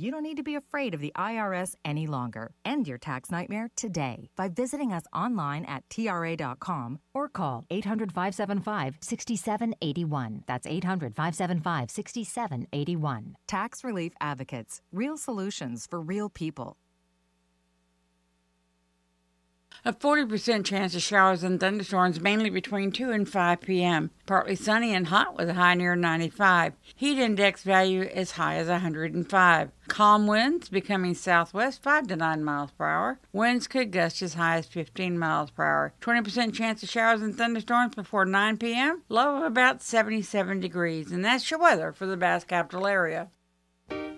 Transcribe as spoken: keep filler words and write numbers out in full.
you don't need to be afraid of the I R S any longer. End your tax nightmare today by visiting us online at T R A dot com or call eight hundred, five seven five, six seven eight one. That's eight hundred, five seven five, six seven eight one. Tax Relief Advocates. Real solutions for real people. A forty percent chance of showers and thunderstorms mainly between two and five p.m. Partly sunny and hot with a high near ninety-five. Heat index value as high as one hundred five. Calm winds becoming southwest five to nine miles per hour. Winds could gust as high as fifteen miles per hour. twenty percent chance of showers and thunderstorms before nine p.m. Low of about seventy-seven degrees. And that's your weather for the Bass Capital area.